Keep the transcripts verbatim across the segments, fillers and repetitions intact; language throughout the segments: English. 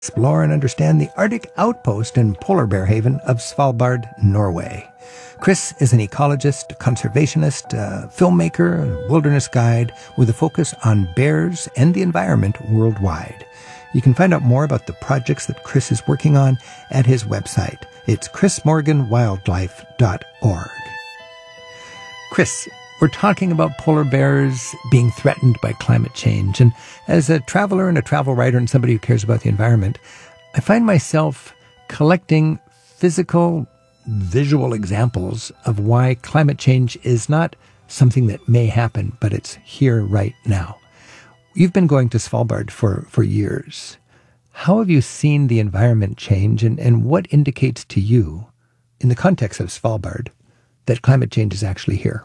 Explore and understand the Arctic outpost and polar bear haven of Svalbard, Norway. Chris is an ecologist, conservationist, uh, filmmaker, and wilderness guide with a focus on bears and the environment worldwide. You can find out more about the projects that Chris is working on at his website. It's chris morgan wildlife dot org. Chris, we're talking about polar bears being threatened by climate change. And as a traveler and a travel writer and somebody who cares about the environment, I find myself collecting physical, visual examples of why climate change is not something that may happen, but it's here right now. You've been going to Svalbard for, for years. How have you seen the environment change, and, and what indicates to you, in the context of Svalbard, that climate change is actually here?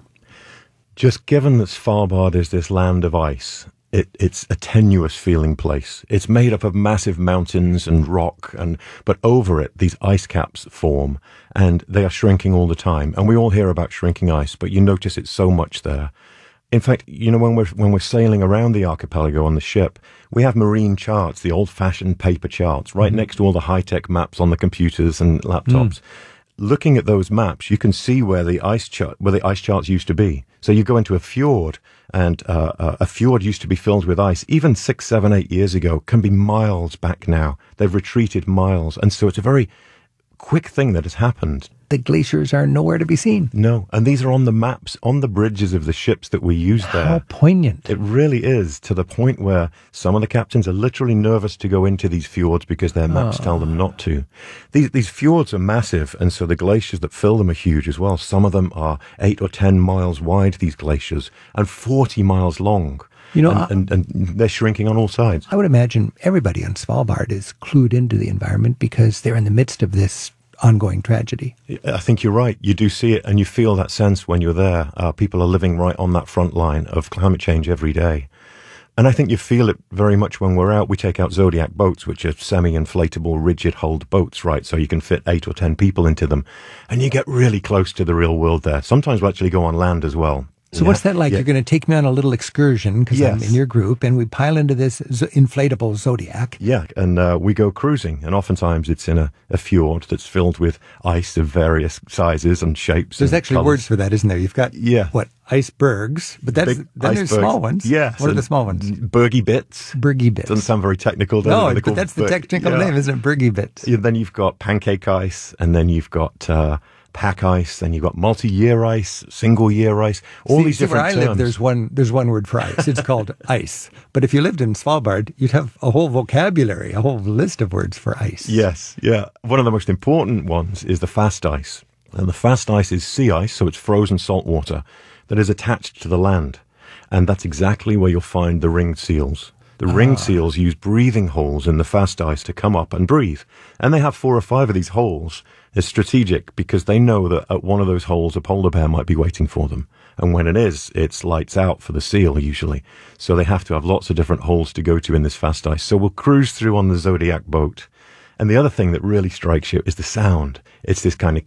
Just given that Svalbard is this land of ice, it, it's a tenuous feeling place. It's made up of massive mountains and rock, and but over it, these ice caps form, and they are shrinking all the time. And we all hear about shrinking ice, but you notice it's so much there. In fact, you know, when we're, when we're sailing around the archipelago on the ship, we have marine charts, the old-fashioned paper charts, right mm. next to all the high-tech maps on the computers and laptops. Mm. Looking at those maps, you can see where the ice chart, where the ice charts used to be. So you go into a fjord, and uh, uh, a fjord used to be filled with ice. Even six, seven, eight years ago, can be miles back now. They've retreated miles, and so it's a very quick thing that has happened. The glaciers are nowhere to be seen. No, and these are on the maps, on the bridges of the ships that we use there. How poignant. It really is, to the point where some of the captains are literally nervous to go into these fjords because their maps oh. tell them not to. These these fjords are massive, and so the glaciers that fill them are huge as well. Some of them are eight or ten miles wide, these glaciers, and forty miles long. You know, and, and, and they're shrinking on all sides. I would imagine everybody on Svalbard is clued into the environment because they're in the midst of this ongoing tragedy. I think you're right. You do see it, and you feel that sense when you're there. Uh, people are living right on that front line of climate change every day. And I think you feel it very much when we're out. We take out Zodiac boats, which are semi-inflatable, rigid-hulled boats, right? So you can fit eight or ten people into them. And you get really close to the real world there. Sometimes we actually go on land as well. So yeah. What's that like? Yeah. You're going to take me on a little excursion because yes. I'm in your group, and we pile into this z- inflatable Zodiac. Yeah, and uh, we go cruising, and oftentimes it's in a, a fjord that's filled with ice of various sizes and shapes. There's and actually colors. words for that, isn't there? You've got, yeah. what, icebergs, but that's, Big then icebergs. There's small ones. Yes. What are the small ones? Bergy bits. Bergy bits. Doesn't sound very technical, does no, it? No, but that's the Ber- technical yeah. name, isn't it? Bergy bits. Yeah, then you've got pancake ice, and then you've got uh, pack ice, then you've got multi-year ice, single-year ice, all see, these see, different where I terms. live, there's one, there's one word for ice. It's called ice. But if you lived in Svalbard, you'd have a whole vocabulary, a whole list of words for ice. Yes, yeah. One of the most important ones is the fast ice. And the fast ice is sea ice, so it's frozen salt water that is attached to the land. And that's exactly where you'll find the ringed seals. The ringed ah. seals use breathing holes in the fast ice to come up and breathe. And they have four or five of these holes. It's strategic because they know that at one of those holes a polar bear might be waiting for them. And when it is, it's lights out for the seal usually. So they have to have lots of different holes to go to in this fast ice. So we'll cruise through on the Zodiac boat. And the other thing that really strikes you is the sound. It's this kind of...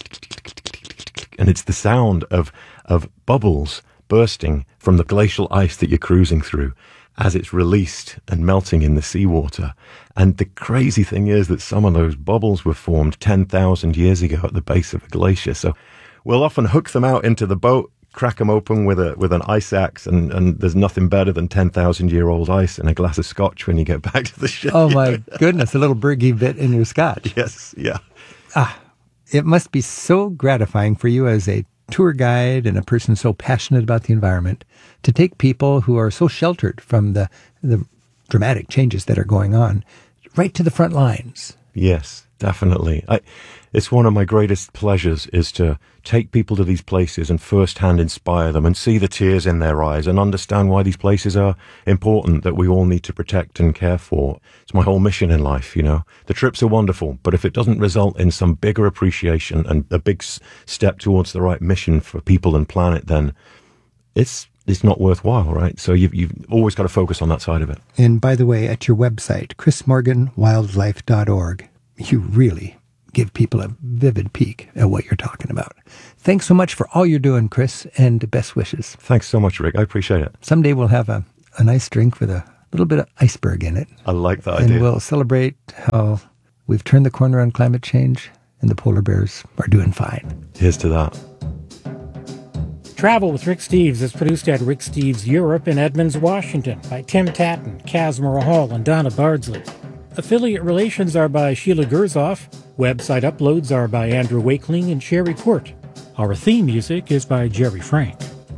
And it's the sound of, of bubbles bursting from the glacial ice that you're cruising through as it's released and melting in the seawater. And the crazy thing is that some of those bubbles were formed ten thousand years ago at the base of a glacier. So we'll often hook them out into the boat, crack them open with a with an ice axe, and, and there's nothing better than ten thousand year old ice and a glass of scotch when you get back to the ship. Oh my goodness, a little Bergy bit in your scotch. Yes, yeah. Ah, it must be so gratifying for you as a tour guide and a person so passionate about the environment to take people who are so sheltered from the the dramatic changes that are going on right to the front lines. Yes, definitely. I, it's one of my greatest pleasures is to take people to these places and firsthand inspire them and see the tears in their eyes and understand why these places are important, that we all need to protect and care for. It's my whole mission in life, you know. The trips are wonderful, but if it doesn't result in some bigger appreciation and a big s- step towards the right mission for people and planet, then it's it's not worthwhile, right? So you've, you've always got to focus on that side of it. And by the way, at your website, chris morgan wildlife dot org, you really give people a vivid peek at what you're talking about. Thanks so much for all you're doing, Chris, and best wishes. Thanks so much, Rick. I appreciate it. Someday we'll have a, a nice drink with a little bit of iceberg in it. I like that and idea. And we'll celebrate how we've turned the corner on climate change and the polar bears are doing fine. Here's to that. Travel with Rick Steves is produced at Rick Steves Europe in Edmonds, Washington by Tim Tatton, Kazmira Hall, and Donna Bardsley. Affiliate relations are by Sheila Gerzoff. Website uploads are by Andrew Wakeling and Sherry Court. Our theme music is by Jerry Frank.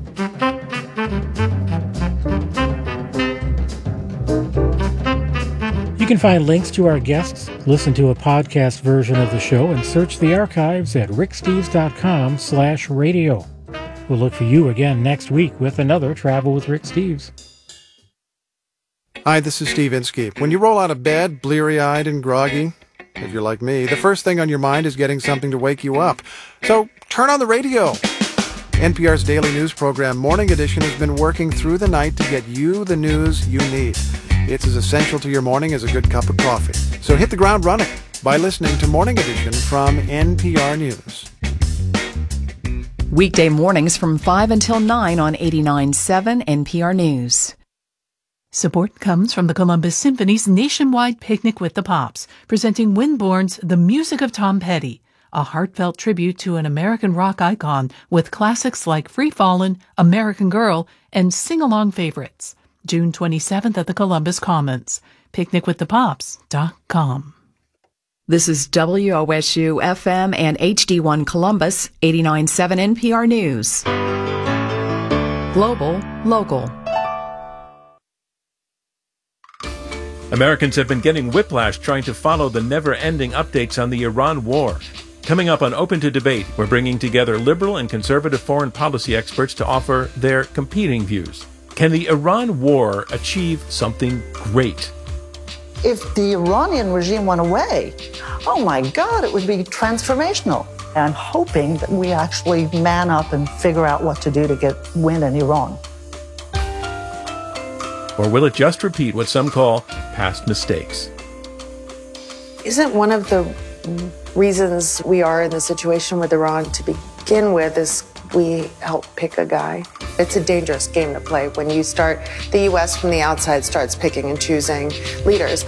You can find links to our guests, listen to a podcast version of the show, and search the archives at ricksteves.com slash radio. We'll look for you again next week with another Travel with Rick Steves. Hi, this is Steve Inskeep. When you roll out of bed, bleary-eyed and groggy, if you're like me, the first thing on your mind is getting something to wake you up. So turn on the radio. N P R's daily news program, Morning Edition, has been working through the night to get you the news you need. It's as essential to your morning as a good cup of coffee. So hit the ground running by listening to Morning Edition from N P R News. Weekday mornings from five until nine on eighty-nine point seven N P R News. Support comes from the Columbus Symphony's nationwide Picnic with the Pops, presenting Winborn's The Music of Tom Petty, a heartfelt tribute to an American rock icon with classics like Free Fallin', American Girl, and sing-along favorites. June twenty-seventh at the Columbus Commons. picnic with the pops dot com. This is W O S U F M and H D one Columbus, eighty-nine point seven N P R News. Global, local. Americans have been getting whiplash trying to follow the never-ending updates on the Iran war. Coming up on Open to Debate, we're bringing together liberal and conservative foreign policy experts to offer their competing views. Can the Iran war achieve something great? If the Iranian regime went away, oh my God, it would be transformational. I'm hoping that we actually man up and figure out what to do to get win in Iran. Or will it just repeat what some call past mistakes? Isn't one of the reasons we are in the situation with Iran to begin with is we help pick a guy? It's a dangerous game to play when you start, the U S from the outside starts picking and choosing leaders.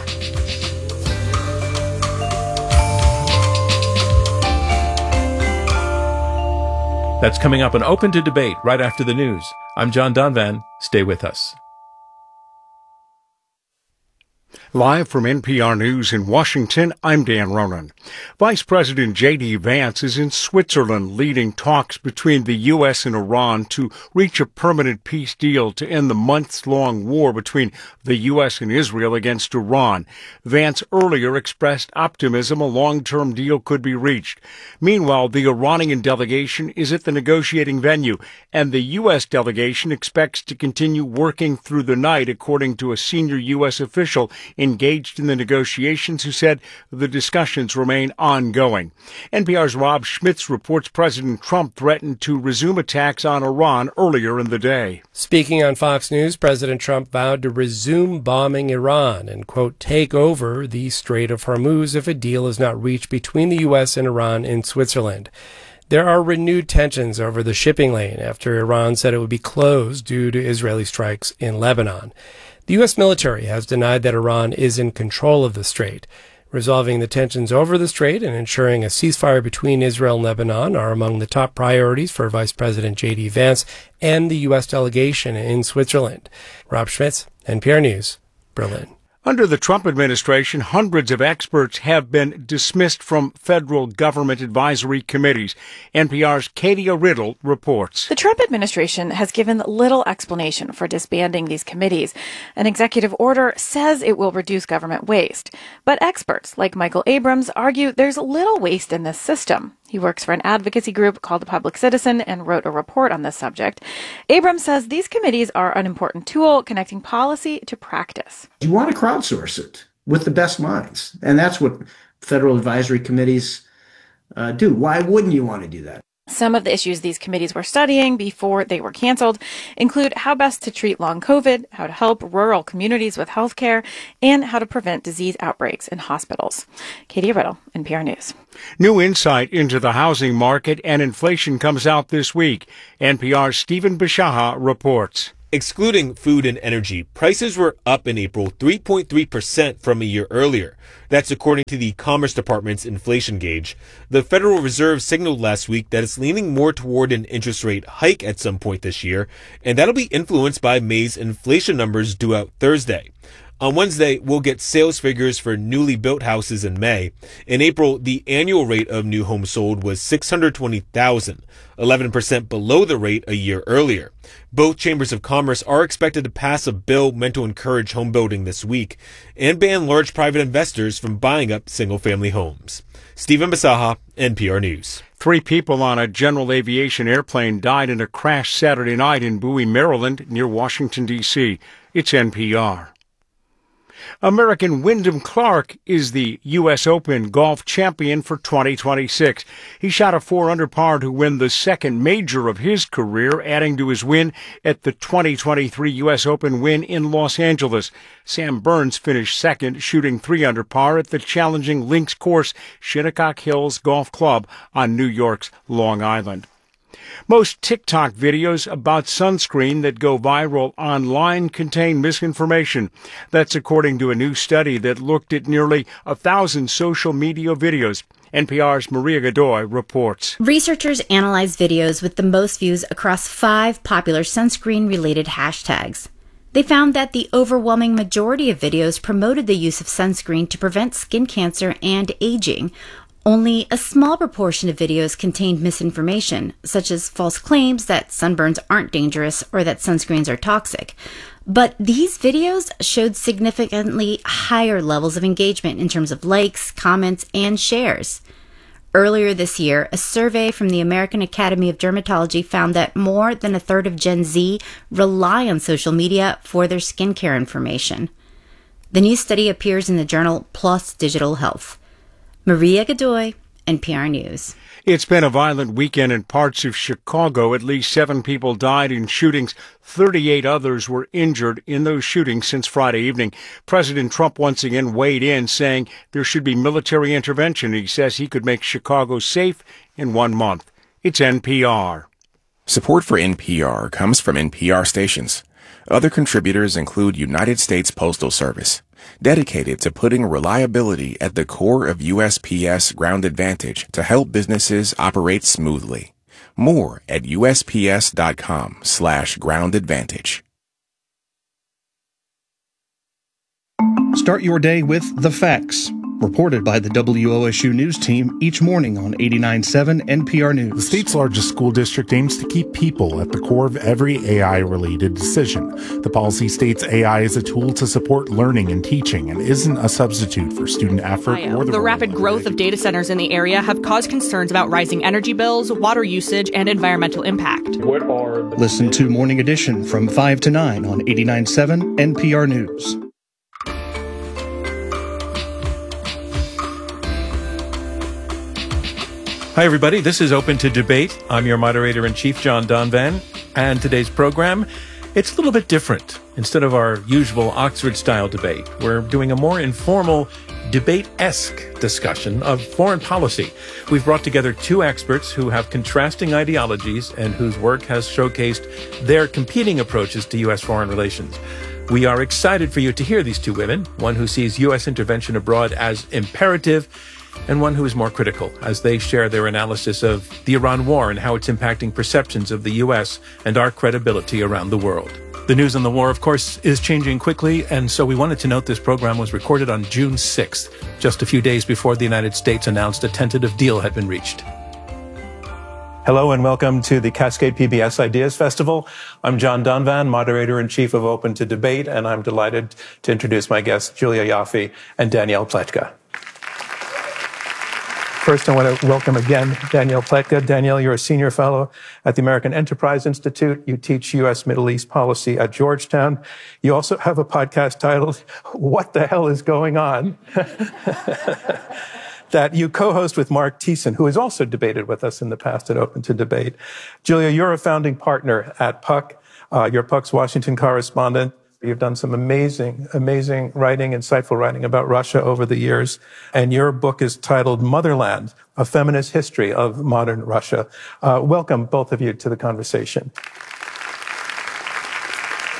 That's coming up on Open to Debate right after the news. I'm John Donvan. Stay with us. Live from N P R News in Washington, I'm Dan Ronan. Vice President J D Vance is in Switzerland leading talks between the U S and Iran to reach a permanent peace deal to end the months-long war between the U S and Israel against Iran. Vance earlier expressed optimism a long-term deal could be reached. Meanwhile, the Iranian delegation is at the negotiating venue, and the U S delegation expects to continue working through the night, according to a senior U S official engaged in the negotiations who said the discussions remain ongoing. N P R's Rob Schmitz reports President Trump threatened to resume attacks on Iran earlier in the day. Speaking on Fox News, President Trump vowed to resume bombing Iran and, quote, take over the Strait of Hormuz if a deal is not reached between the U S and Iran in Switzerland. There are renewed tensions over the shipping lane after Iran said it would be closed due to Israeli strikes in Lebanon. The U S military has denied that Iran is in control of the strait. Resolving the tensions over the strait and ensuring a ceasefire between Israel and Lebanon are among the top priorities for Vice President J D Vance and the U S delegation in Switzerland. Rob Schmitz, N P R News, Berlin. Under the Trump administration, hundreds of experts have been dismissed from federal government advisory committees. N P R's Katia Riddle reports. The Trump administration has given little explanation for disbanding these committees. An executive order says it will reduce government waste. But experts like Michael Abrams argue there's little waste in this system. He works for an advocacy group called The Public Citizen and wrote a report on this subject. Abrams says these committees are an important tool connecting policy to practice. You want to crowdsource it with the best minds. And that's what federal advisory committees uh, do. Why wouldn't you want to do that? Some of the issues these committees were studying before they were canceled include how best to treat long COVID, how to help rural communities with health care, and how to prevent disease outbreaks in hospitals. Katie Riddle, N P R News. New insight into the housing market and inflation comes out this week. N P R's Stephen Bishaha reports. Excluding food and energy, prices were up in April three point three percent from a year earlier. That's according to the Commerce Department's inflation gauge. The Federal Reserve signaled last week that it's leaning more toward an interest rate hike at some point this year, and that'll be influenced by May's inflation numbers due out Thursday. On Wednesday, we'll get sales figures for newly built houses in May. In April, the annual rate of new homes sold was six hundred twenty thousand, eleven percent below the rate a year earlier. Both chambers of commerce are expected to pass a bill meant to encourage home building this week and ban large private investors from buying up single-family homes. Stephen Basaha, N P R News. Three people on a general aviation airplane died in a crash Saturday night in Bowie, Maryland, near Washington, D C It's N P R. American Wyndham Clark is the U S Open golf champion for twenty twenty-six. He shot a four under par to win the second major of his career, adding to his win at the twenty twenty-three U S Open win in Los Angeles. Sam Burns finished second, shooting three under par at the challenging links course Shinnecock Hills Golf Club on New York's Long Island. Most TikTok videos about sunscreen that go viral online contain misinformation. That's according to a new study that looked at nearly a thousand social media videos. N P R's Maria Godoy reports. Researchers analyzed videos with the most views across five popular sunscreen-related hashtags. They found that the overwhelming majority of videos promoted the use of sunscreen to prevent skin cancer and aging. Only a small proportion of videos contained misinformation, such as false claims that sunburns aren't dangerous or that sunscreens are toxic. But these videos showed significantly higher levels of engagement in terms of likes, comments, and shares. Earlier this year, a survey from the American Academy of Dermatology found that more than a third of Gen Z rely on social media for their skincare information. The new study appears in the journal PLOS Digital Health. Maria Godoy, N P R News. It's been a violent weekend in parts of Chicago. At least seven people died in shootings. thirty-eight others were injured in those shootings since Friday evening. President Trump once again weighed in, saying there should be military intervention. He says he could make Chicago safe in one month. It's N P R. Support for N P R comes from N P R stations. Other contributors include United States Postal Service, dedicated to putting reliability at the core of U S P S Ground Advantage to help businesses operate smoothly. More at usps.com slash ground advantage. Start your day with The Facts, reported by the W O S U News team each morning on eighty-nine point seven N P R News. The state's largest school district aims to keep people at the core of every A I-related decision. The policy states A I is a tool to support learning and teaching and isn't a substitute for student effort or the, the rapid growth of data centers in the area have caused concerns about rising energy bills, water usage, and environmental impact. What are the- Listen to Morning Edition from five to nine on eighty-nine point seven N P R News. Hi, everybody. This is Open to Debate. I'm your moderator-in-chief, John Donvan. And today's program, it's a little bit different. Instead of our usual Oxford-style debate, we're doing a more informal, debate-esque discussion of foreign policy. We've brought together two experts who have contrasting ideologies and whose work has showcased their competing approaches to U S foreign relations. We are excited for you to hear these two women, one who sees U S intervention abroad as imperative, and one who is more critical, as they share their analysis of the Iran war and how it's impacting perceptions of the U S and our credibility around the world. The news on the war, of course, is changing quickly, and so we wanted to note this program was recorded on June sixth, just a few days before the United States announced a tentative deal had been reached. Hello and welcome to the Cascade P B S Ideas Festival. I'm John Donvan, moderator-in-chief of Open to Debate, and I'm delighted to introduce my guests, Julia Yaffe and Danielle Pletka. First, I want to welcome again Danielle Pletka. Danielle, you're a senior fellow at the American Enterprise Institute. You teach U S Middle East policy at Georgetown. You also have a podcast titled, What the Hell is Going On? that you co-host with Mark Thiessen, who has also debated with us in the past at Open to Debate. Julia, you're a founding partner at Puck. Uh, you're Puck's Washington correspondent. You've done some amazing, amazing writing, insightful writing about Russia over the years. And your book is titled Motherland, A Feminist History of Modern Russia. Uh, welcome, both of you, to the conversation.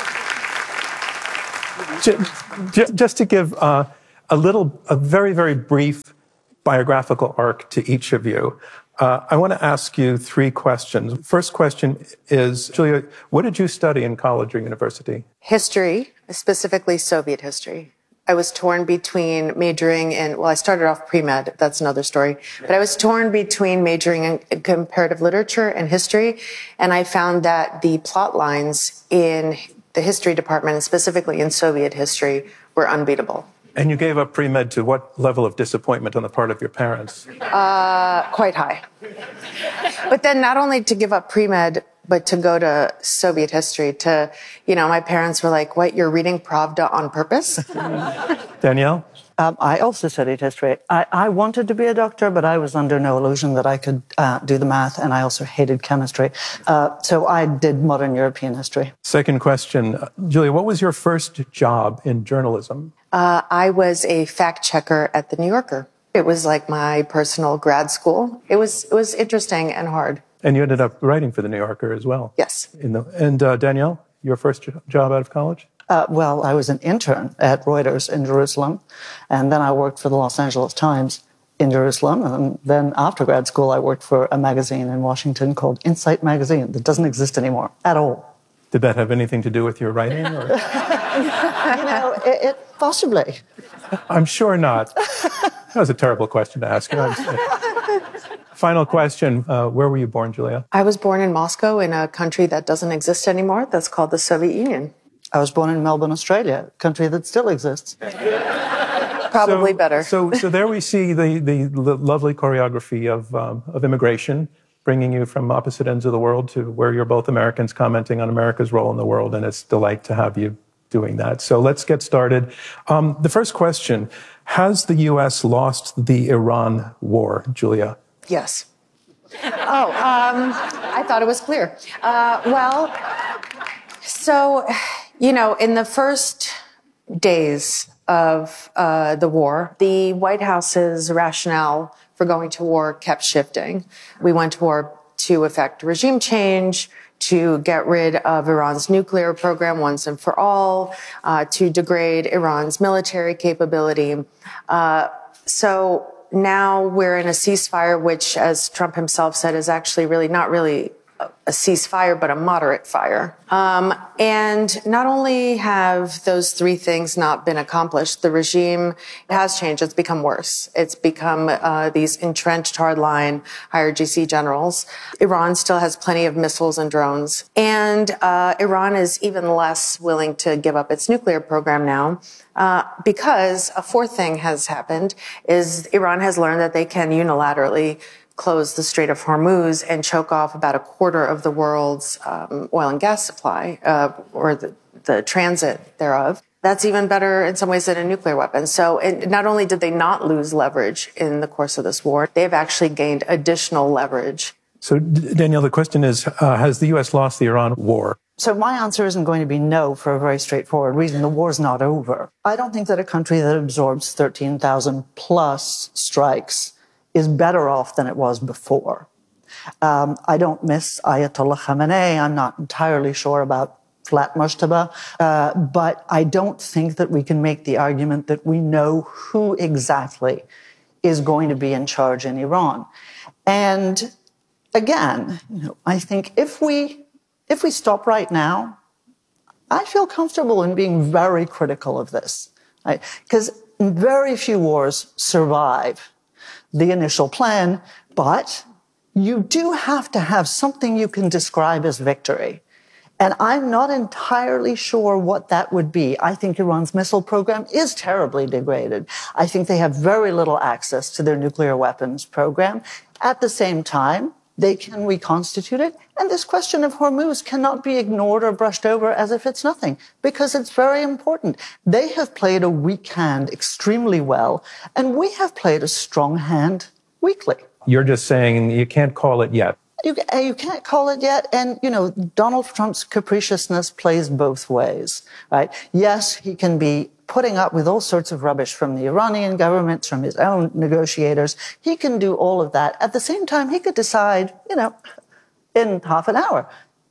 Just to give uh, a little, a very, very brief biographical arc to each of you, uh, I want to ask you three questions. First question is, Julia, what did you study in college or university? History, specifically Soviet history. I was torn between majoring in, well, I started off pre-med, that's another story, but I was torn between majoring in comparative literature and history, and I found that the plot lines in the history department, and specifically in Soviet history, were unbeatable. And you gave up pre-med to what level of disappointment on the part of your parents? Uh, quite high. But then not only to give up pre-med, but to go to Soviet history, to, you know, my parents were like, what, you're reading Pravda on purpose? Danielle? Um, I also studied history. I, I wanted to be a doctor, but I was under no illusion that I could uh, do the math, and I also hated chemistry. Uh, so I did modern European history. Second question. Julia, what was your first job in journalism? Uh, I was a fact checker at The New Yorker. It was like my personal grad school. It was, it was interesting and hard. And you ended up writing for The New Yorker as well. Yes. In the, and uh, Danielle, your first jo- job out of college? Uh, well, I was an intern at Reuters in Jerusalem, and then I worked for the Los Angeles Times in Jerusalem, and then after grad school, I worked for a magazine in Washington called Insight Magazine that doesn't exist anymore at all. Did that have anything to do with your writing? Or? you know, it, it possibly. I'm sure not. That was a terrible question to ask. Final question. Uh, where were you born, Julia? I was born in Moscow, in a country that doesn't exist anymore. That's called the Soviet Union. I was born in Melbourne, Australia, a country that still exists. Probably so, better. So, so there we see the, the lovely choreography of, um, of immigration, bringing you from opposite ends of the world to where you're both Americans commenting on America's role in the world, and it's a delight to have you doing that. So let's get started. Um, the first question, has the U S lost the Iran war, Julia? Yes. Oh, um, I thought it was clear. Uh, well, so, you know, in the first days of uh, the war, the White House's rationale for going to war kept shifting. We went to war to effect regime change, to get rid of Iran's nuclear program once and for all, uh, to degrade Iran's military capability. Uh, so now we're in a ceasefire, which, as Trump himself said, is actually really not really a ceasefire, but a moderate fire. Um, and not only have those three things not been accomplished, the regime has changed. It's become worse. It's become uh, these entrenched hardline higher G C generals. Iran still has plenty of missiles and drones. And uh, Iran is even less willing to give up its nuclear program now. Uh, because a fourth thing has happened is Iran has learned that they can unilaterally close the Strait of Hormuz and choke off about a quarter of the world's um, oil and gas supply, uh, or the, the transit thereof. That's even better in some ways than a nuclear weapon. So it, not only did they not lose leverage in the course of this war, they've actually gained additional leverage. So, Danielle, the question is, uh, has the U S lost the Iran war? So my answer isn't going to be no for a very straightforward reason. The war's not over. I don't think that a country that absorbs thirteen thousand plus strikes is better off than it was before. Um, I don't miss Ayatollah Khamenei. I'm not entirely sure about Flat Mujtaba, uh, but I don't think that we can make the argument that we know who exactly is going to be in charge in Iran. And again, you know, I think if we if we stop right now, I feel comfortable in being very critical of this, right? Because very few wars survive the initial plan, but you do have to have something you can describe as victory. And I'm not entirely sure what that would be. I think Iran's missile program is terribly degraded. I think they have very little access to their nuclear weapons program. At the same time, they can reconstitute it. And this question of Hormuz cannot be ignored or brushed over as if it's nothing, because it's very important. They have played a weak hand extremely well, and we have played a strong hand weakly. You're just saying you can't call it yet. You, you can't call it yet. And, you know, Donald Trump's capriciousness plays both ways, right? Yes, he can be putting up with all sorts of rubbish from the Iranian government, from his own negotiators. He can do all of that. At the same time, he could decide, you know, in half an hour,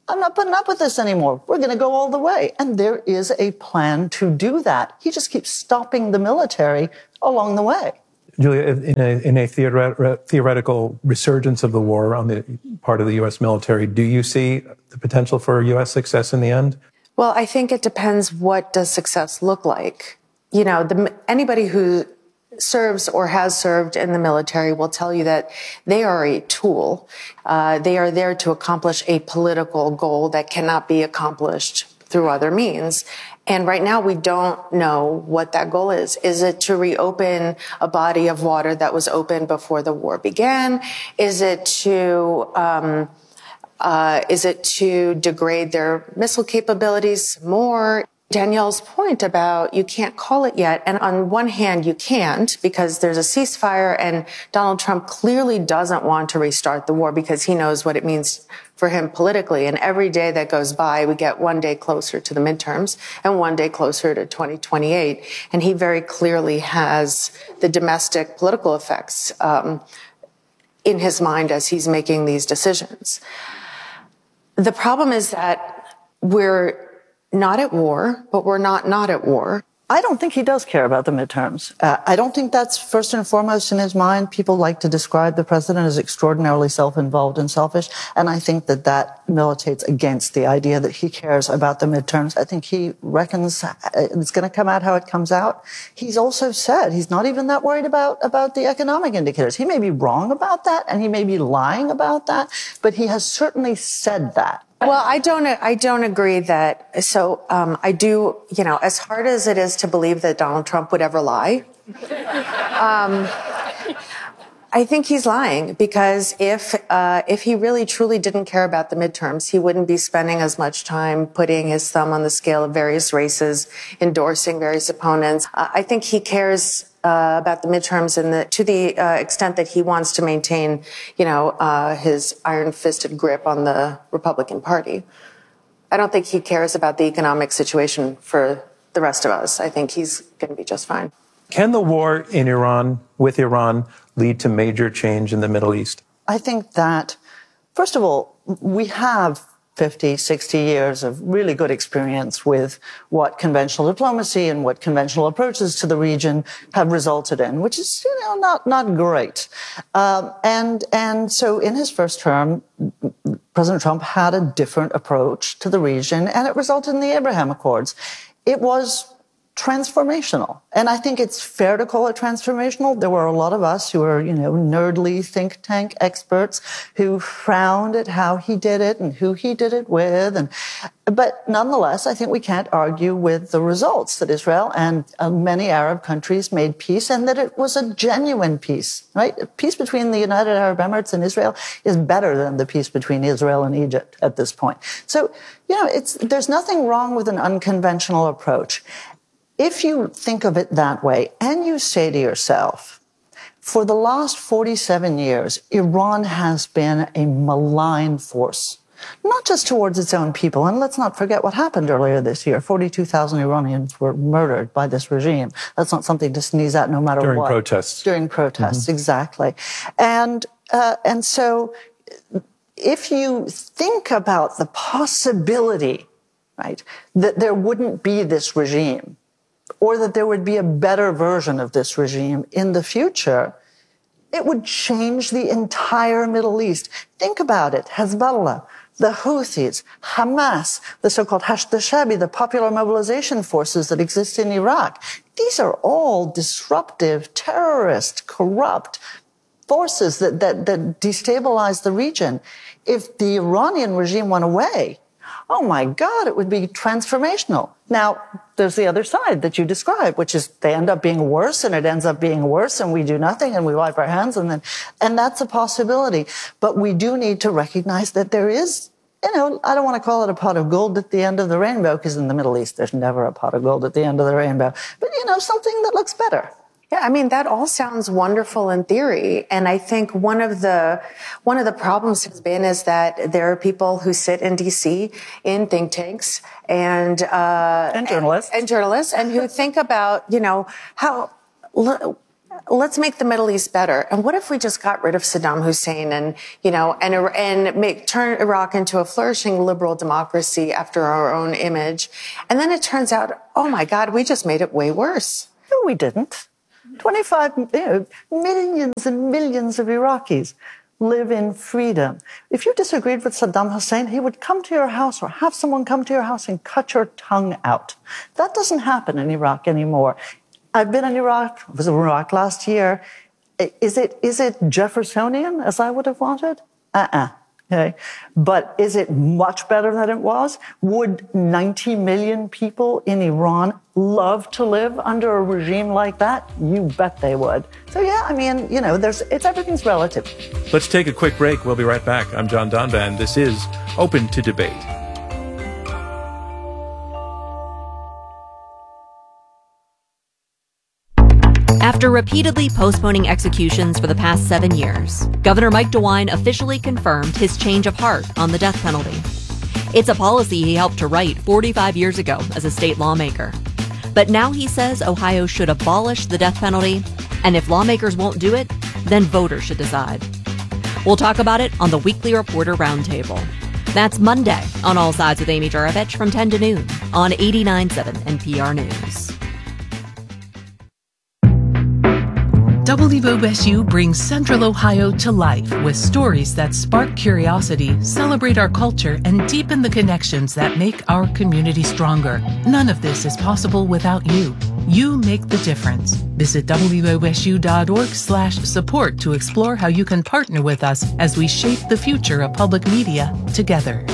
I'm not putting up with this anymore. We're going to go all the way. And there is a plan to do that. He just keeps stopping the military along the way. Julia, in a, in a theoret- theoretical resurgence of the war on the part of the U S military, do you see the potential for U S success in the end? Well, I think it depends, what does success look like? You know, the, anybody who serves or has served in the military will tell you that they are a tool. Uh, they are there to accomplish a political goal that cannot be accomplished through other means. And right now we don't know what that goal is. Is it to reopen a body of water that was open before the war began? Is it to, um, uh, is it to degrade their missile capabilities more? Danielle's point about you can't call it yet. And on one hand, you can't, because there's a ceasefire, and Donald Trump clearly doesn't want to restart the war because he knows what it means for him politically. And every day that goes by, we get one day closer to the midterms and one day closer to twenty twenty-eight. And he very clearly has the domestic political effects um, in his mind as he's making these decisions. The problem is that we're not at war, but we're not not at war. I don't think he does care about the midterms. Uh, I don't think that's first and foremost in his mind. People like to describe the president as extraordinarily self-involved and selfish, and I think that that militates against the idea that he cares about the midterms. I think he reckons it's going to come out how it comes out. He's also said he's not even that worried about, about the economic indicators. He may be wrong about that, and he may be lying about that, but he has certainly said that. Well, I don't, I don't agree that, so, um, I do, you know, as hard as it is to believe that Donald Trump would ever lie, um, I think he's lying, because if, uh, if he really truly didn't care about the midterms, he wouldn't be spending as much time putting his thumb on the scale of various races, endorsing various opponents. Uh, I think he cares Uh, about the midterms, and the, to the uh, extent that he wants to maintain, you know, uh, his iron-fisted grip on the Republican Party. I don't think he cares about the economic situation for the rest of us. I think he's going to be just fine. Can the war in Iran, with Iran, lead to major change in the Middle East? I think that, first of all, we have fifty, sixty years of really good experience with what conventional diplomacy and what conventional approaches to the region have resulted in, which is, you know, not, not great. Um, and, and so in his first term, President Trump had a different approach to the region, and it resulted in the Abraham Accords. It was transformational. And I think it's fair to call it transformational. There were a lot of us who were, you know, nerdly think tank experts who frowned at how he did it and who he did it with. And, but nonetheless, I think we can't argue with the results that Israel and uh, many Arab countries made peace, and that it was a genuine peace, right? Peace between the United Arab Emirates and Israel is better than the peace between Israel and Egypt at this point. So, you know, it's, there's nothing wrong with an unconventional approach. If you think of it that way, and you say to yourself, for the last forty-seven years, Iran has been a malign force, not just towards its own people. And let's not forget what happened earlier this year. forty-two thousand Iranians were murdered by this regime. That's not something to sneeze at, no matter During what. During protests. During protests, mm-hmm. Exactly. And, uh, and so if you think about the possibility, right, that there wouldn't be this regime, or that there would be a better version of this regime in the future, it would change the entire Middle East. Think about it. Hezbollah, the Houthis, Hamas, the so-called Hashd al-Shaabi, the popular mobilization forces that exist in Iraq. These are all disruptive, terrorist, corrupt forces that, that, that destabilize the region. If the Iranian regime went away, oh my God, it would be transformational. Now, there's the other side that you described, which is they end up being worse, and it ends up being worse, and we do nothing, and we wipe our hands, and then, and that's a possibility. But we do need to recognize that there is, you know, I don't want to call it a pot of gold at the end of the rainbow, because in the Middle East, there's never a pot of gold at the end of the rainbow. But, you know, something that looks better. Yeah, I mean, that all sounds wonderful in theory. And I think one of the, one of the problems has been is that there are people who sit in D C in think tanks and, uh, and journalists and, and journalists and who think about, you know, how, let's make the Middle East better. And what if we just got rid of Saddam Hussein and, you know, and, and make, turn Iraq into a flourishing liberal democracy after our own image? And then it turns out, oh my God, we just made it way worse. No, we didn't. twenty-five, you know, millions and millions of Iraqis live in freedom. If you disagreed with Saddam Hussein, he would come to your house or have someone come to your house and cut your tongue out. That doesn't happen in Iraq anymore. I've been in Iraq, I was in Iraq last year. Is it, is it Jeffersonian as I would have wanted? Uh-uh. Okay. But is it much better than it was? Would ninety million people in Iran love to live under a regime like that? You bet they would. So yeah, I mean, you know, there's, it's, everything's relative. Let's take a quick break. We'll be right back. I'm John Donvan. This is Open to Debate. After repeatedly postponing executions for the past seven years, Governor Mike DeWine officially confirmed his change of heart on the death penalty. It's a policy he helped to write forty-five years ago as a state lawmaker. But now he says Ohio should abolish the death penalty, and if lawmakers won't do it, then voters should decide. We'll talk about it on the Weekly Reporter Roundtable. That's Monday on All Sides with Amy Juravich from ten to noon on eighty-nine point seven N P R News. W O S U brings Central Ohio to life with stories that spark curiosity, celebrate our culture, and deepen the connections that make our community stronger. None of this is possible without you. You make the difference. Visit W O S U dot org slash support to explore how you can partner with us as we shape the future of public media together.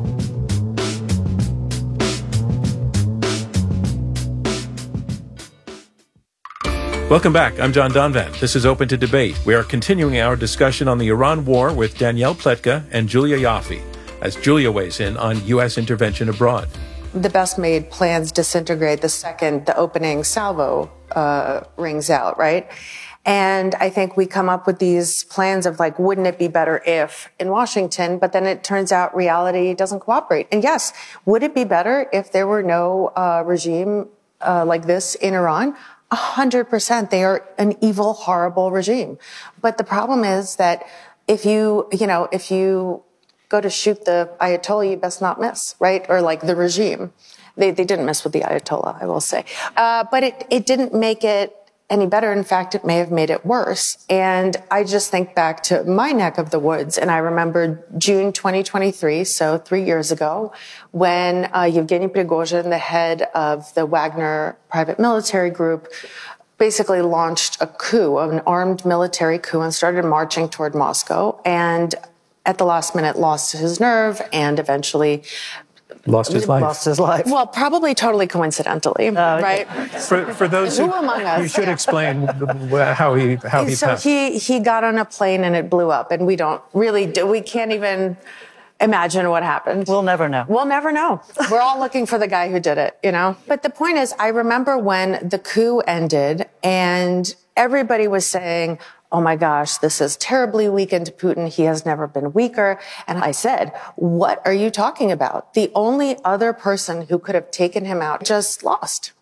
Welcome back. I'm John Donvan. This is Open to Debate. We are continuing our discussion on the Iran war with Danielle Pletka and Julia Yaffe, as Julia weighs in on U S intervention abroad. The best made plans disintegrate the second the opening salvo uh, rings out, right? And I think we come up with these plans of like, wouldn't it be better if in Washington? But then it turns out reality doesn't cooperate. And yes, would it be better if there were no uh, regime uh, like this in Iran? A hundred percent. They are an evil, horrible regime. But the problem is that if you, you know, if you go to shoot the Ayatollah, you best not miss, right? Or like the regime. They, they didn't mess with the Ayatollah, I will say. Uh, but it, it didn't make it any better. In fact, it may have made it worse. And I just think back to my neck of the woods, and I remember June twenty twenty-three, so three years ago, when uh, Yevgeny Prigozhin, the head of the Wagner private military group, basically launched a coup, an armed military coup, and started marching toward Moscow. And at the last minute, lost his nerve and eventually Lost his life. Lost his life. Well, probably totally coincidentally, uh, right? For, for those who, who among us? You should explain how he how he so passed. he he got on a plane and it blew up, and we don't really do, we can't even imagine what happened. We'll never know. We'll never know. We're all looking for the guy who did it, you know? But the point is, I remember when the coup ended and everybody was saying, oh my gosh, this has terribly weakened Putin. He has never been weaker. And I said, what are you talking about? The only other person who could have taken him out just lost.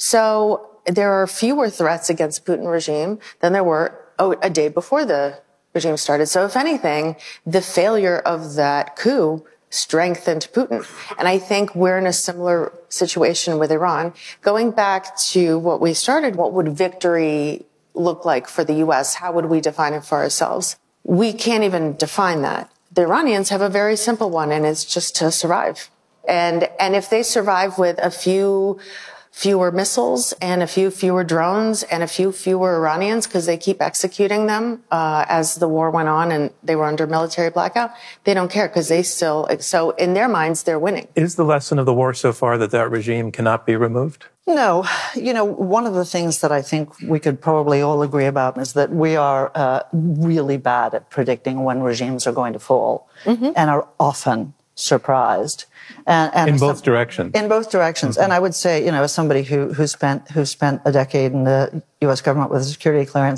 So there are fewer threats against Putin regime than there were oh, a day before the regime started. So if anything, the failure of that coup strengthened Putin. And I think we're in a similar situation with Iran. Going back to what we started, what would victory look like for the U S? How would we define it for ourselves? We can't even define that. The Iranians have a very simple one, and it's just to survive. And, and if they survive with a few fewer missiles and a few fewer drones and a few fewer Iranians, because they keep executing them uh, as the war went on and they were under military blackout, they don't care because they still, so in their minds, they're winning. Is the lesson of the war so far that that regime cannot be removed? No. You know, one of the things that I think we could probably all agree about is that we are uh, really bad at predicting when regimes are going to fall, mm-hmm. and are often surprised. And, and in both so, directions. In both directions. Mm-hmm. And I would say, you know, as somebody who, who spent, who spent a decade in the U S government with a security clearance,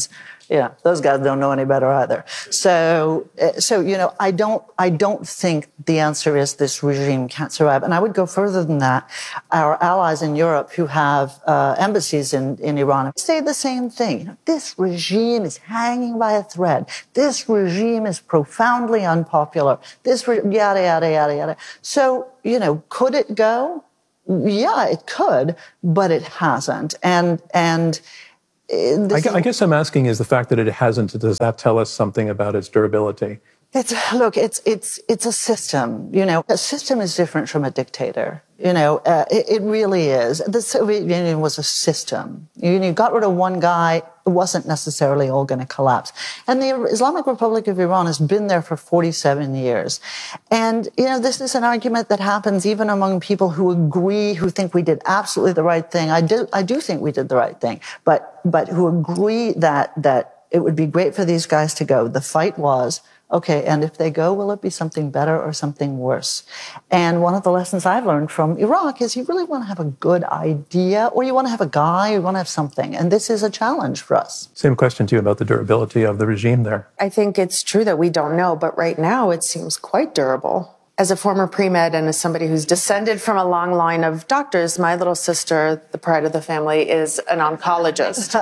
Yeah, those guys don't know any better either. So, so you know, I don't, I don't think the answer is this regime can't survive. And I would go further than that. Our allies in Europe who have uh, embassies in, in Iran say the same thing. This regime is hanging by a thread. This regime is profoundly unpopular. This re- yada yada yada yada. So, you know, could it go? Yeah, it could, but it hasn't. And and. I, I guess I'm asking is the fact that it hasn't, does that tell us something about its durability? It's, look, it's, it's, it's a system, you know, a system is different from a dictator. You know, uh, it, it really is. The Soviet Union was a system. You, you got rid of one guy, it wasn't necessarily all going to collapse. And the Islamic Republic of Iran has been there for forty-seven years. And, you know, this is an argument that happens even among people who agree, who think we did absolutely the right thing. I do, I do think we did the right thing, but, but who agree that, that it would be great for these guys to go. The fight was, okay, and if they go, will it be something better or something worse? And one of the lessons I've learned from Iraq is you really want to have a good idea, or you want to have a guy, or you want to have something. And this is a challenge for us. Same question to you about the durability of the regime there. I think it's true that we don't know, but right now it seems quite durable. As a former pre-med and as somebody who's descended from a long line of doctors, my little sister, the pride of the family, is an oncologist.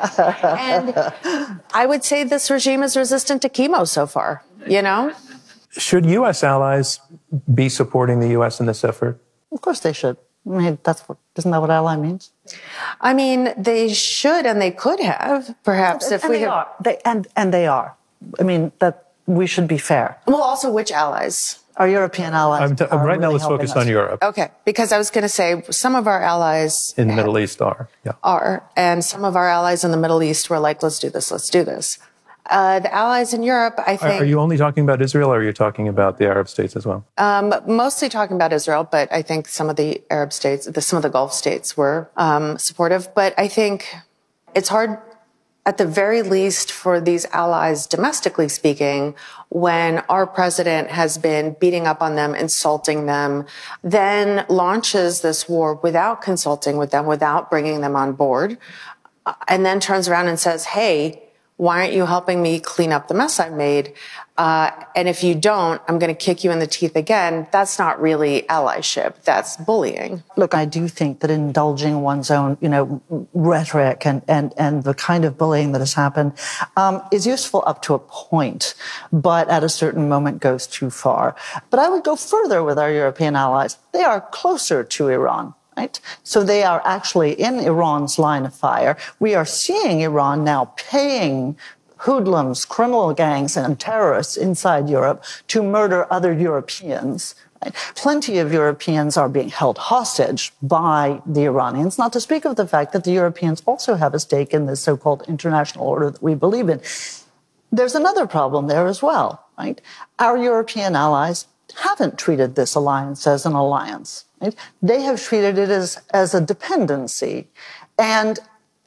And I would say this regime is resistant to chemo so far, you know? Should U S allies be supporting the U S in this effort? Of course they should. I mean, that's what, isn't that what ally means? I mean, they should and they could have, perhaps, and, if and we they have... are. They, and, and they are. I mean, that we should be fair. Well, also, which allies? Our European allies. I'm t- are right now, really let's focus us. on Europe. Okay, because I was going to say some of our allies in the Middle East are, yeah, are, and some of our allies in the Middle East were like, "Let's do this, let's do this." Uh, the allies in Europe, I think. Are, are you only talking about Israel, or are you talking about the Arab states as well? Um, mostly talking about Israel, but I think some of the Arab states, the, some of the Gulf states, were um, supportive. But I think it's hard, at the very least, for these allies, domestically speaking, when our president has been beating up on them, insulting them, then launches this war without consulting with them, without bringing them on board, and then turns around and says, hey, why aren't you helping me clean up the mess I made? Uh, and if you don't, I'm going to kick you in the teeth again. That's not really allyship. That's bullying. Look, I do think that indulging one's own, you know, rhetoric and, and, and the kind of bullying that has happened um, is useful up to a point, but at a certain moment goes too far. But I would go further with our European allies. They are closer to Iran. Right? So they are actually in Iran's line of fire. We are seeing Iran now paying hoodlums, criminal gangs, and terrorists inside Europe to murder other Europeans. Right? Plenty of Europeans are being held hostage by the Iranians, not to speak of the fact that the Europeans also have a stake in this so-called international order that we believe in. There's another problem there as well. Right? Our European allies haven't treated this alliance as an alliance. Right? They have treated it as, as a dependency. And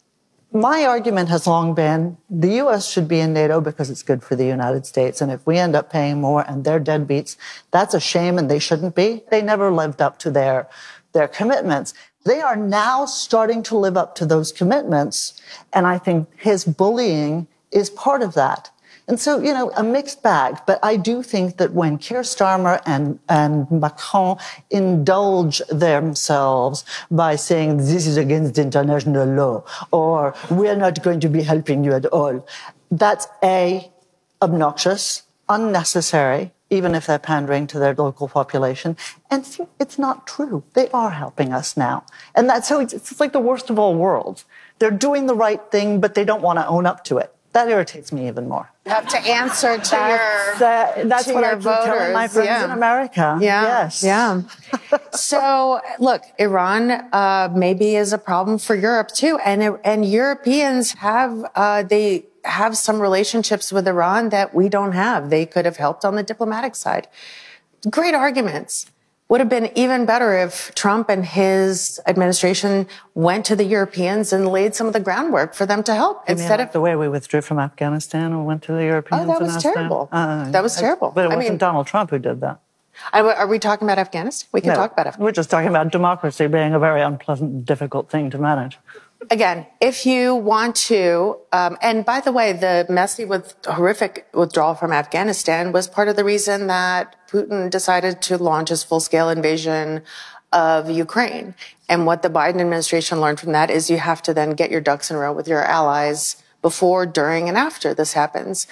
my argument has long been the U S should be in NATO because it's good for the United States. And if we end up paying more and they're deadbeats, that's a shame and they shouldn't be. They never lived up to their, their commitments. They are now starting to live up to those commitments. And I think his bullying is part of that. And so, you know, a mixed bag. But I do think that when Keir Starmer and, and Macron indulge themselves by saying this is against international law or we're not going to be helping you at all, that's A, obnoxious, unnecessary, even if they're pandering to their local population. And it's not true. They are helping us now. And that's so it's, it's like the worst of all worlds. They're doing the right thing, but they don't want to own up to it. That irritates me even more. You have to answer to that's, your uh, that's to what your I keep voters. telling my friends yeah. in America. Yeah. Yes. Yeah. So, look, Iran uh, maybe is a problem for Europe too, and and Europeans have uh, they have some relationships with Iran that we don't have. They could have helped on the diplomatic side. Great arguments. Would have been even better if Trump and his administration went to the Europeans and laid some of the groundwork for them to help You instead mean like of the way we withdrew from Afghanistan and went to the Europeans. Oh, that and was asked terrible. them? Uh, that was terrible. But it I wasn't mean, Donald Trump who did that. I, are we talking about Afghanistan? We can No, talk about Afghanistan. We're just talking about democracy being a very unpleasant, difficult thing to manage. Again, if you want to, um, and by the way, the messy with horrific withdrawal from Afghanistan was part of the reason that Putin decided to launch his full-scale invasion of Ukraine. And what the Biden administration learned from that is you have to then get your ducks in a row with your allies before, during, and after this happens.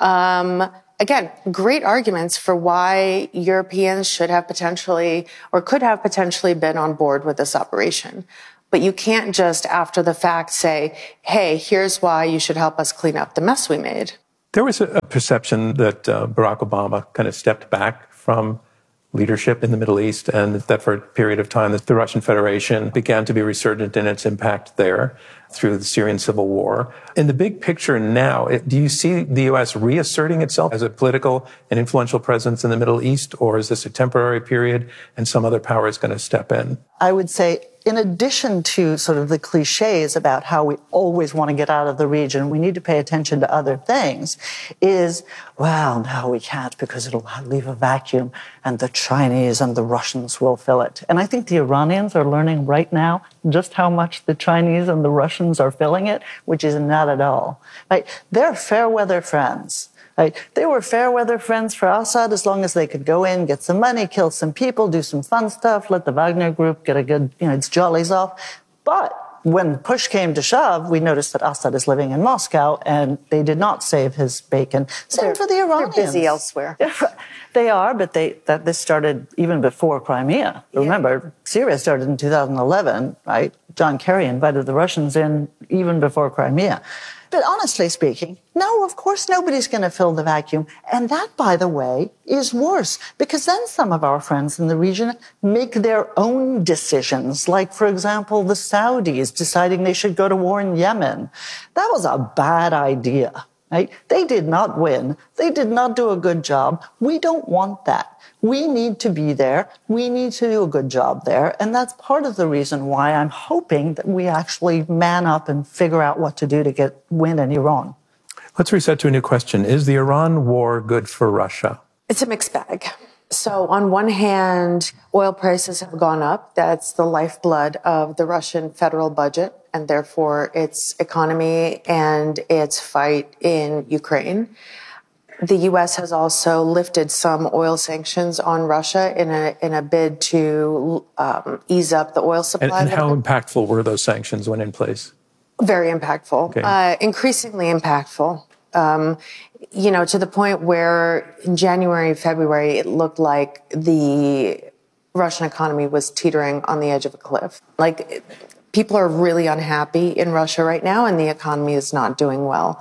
Um, again, great arguments for why Europeans should have potentially or could have potentially been on board with this operation. But you can't just after the fact say, hey, here's why you should help us clean up the mess we made. There was a perception that uh, Barack Obama kind of stepped back from leadership in the Middle East, and that for a period of time that the Russian Federation began to be resurgent in its impact there through the Syrian civil war. In the big picture now, it, do you see the U S reasserting itself as a political and influential presence in the Middle East, or is this a temporary period and some other power is going to step in? I would say, in addition to sort of the cliches about how we always want to get out of the region, we need to pay attention to other things, is, well, no, we can't because it'll leave a vacuum and the Chinese and the Russians will fill it. And I think the Iranians are learning right now just how much the Chinese and the Russians are filling it, which is not at all. Right? They're fair weather friends. Right? They were fair weather friends for Assad as long as they could go in, get some money, kill some people, do some fun stuff, let the Wagner Group get a good, you know, its jollies off. But when push came to shove, we noticed that Assad is living in Moscow, and they did not save his bacon. Same they're, for the Iranians. They're busy elsewhere. They are, but they that this started even before Crimea. Yeah. Remember, Syria started in two thousand eleven, right? John Kerry invited the Russians in even before Crimea. But honestly speaking, no, of course nobody's going to fill the vacuum. And that, by the way, is worse, because then some of our friends in the region make their own decisions, like, for example, the Saudis deciding they should go to war in Yemen. That was a bad idea, right? They did not win. They did not do a good job. We don't want that. We need to be there. We need to do a good job there. And that's part of the reason why I'm hoping that we actually man up and figure out what to do to get win in Iran. Let's reset to a new question. Is the Iran war good for Russia? It's a mixed bag. So on one hand, oil prices have gone up. That's the lifeblood of the Russian federal budget and therefore its economy and its fight in Ukraine. The U S has also lifted some oil sanctions on Russia in a in a bid to um, ease up the oil supply. And, and how impactful were those sanctions when in place? Very impactful, okay. uh, increasingly impactful. Um, you know, to the point where in January, February, it looked like the Russian economy was teetering on the edge of a cliff. Like, people are really unhappy in Russia right now, and the economy is not doing well.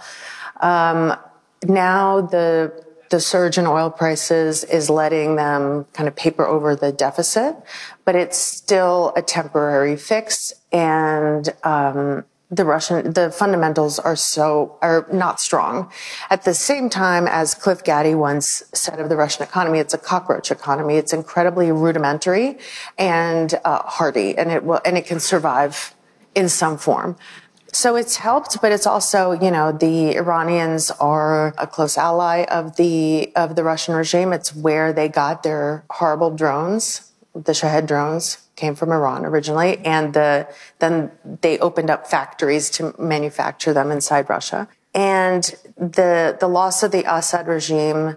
Um, Now the the surge in oil prices is letting them kind of paper over the deficit, but it's still a temporary fix. And um, the Russian the fundamentals are so are not strong. At the same time, as Cliff Gaddy once said of the Russian economy, it's a cockroach economy. It's incredibly rudimentary and uh, hardy, and it will and it can survive in some form. So it's helped, but it's also, you know, the Iranians are a close ally of the of the Russian regime. It's where they got their horrible drones. The Shahed drones came from Iran originally, and the then they opened up factories to manufacture them inside Russia. And the the loss of the Assad regime,